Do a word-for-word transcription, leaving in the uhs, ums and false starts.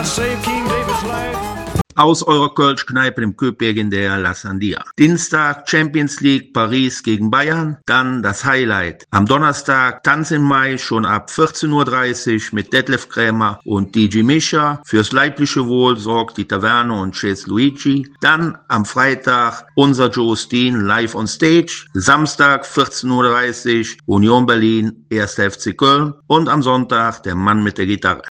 Aus eurer Kölsch-Kneipe im Köping in der La Sandia. Dienstag Champions League Paris gegen Bayern, dann das Highlight. Am Donnerstag Tanz im Mai schon ab vierzehn Uhr dreißig mit Detlef Krämer und D J Mischa. Fürs leibliche Wohl sorgt die Taverne und Chase Luigi. Dann am Freitag unser Joe Steen live on stage. Samstag vierzehn Uhr dreißig Union Berlin, erster F C Köln. Und am Sonntag der Mann mit der Gitarre.